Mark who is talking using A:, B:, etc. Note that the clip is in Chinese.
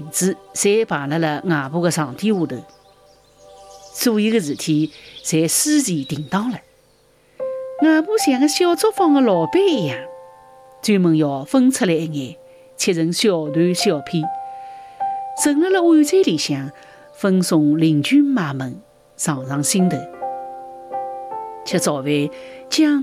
A: 子侪排辣了外婆的床垫下头，所有的事体侪思前定当了。外婆像个小作坊的老板一样，专门要分出来一眼，切成小段小片，盛辣了碗盏里向，分送邻居妈们上心头。吃早饭，讲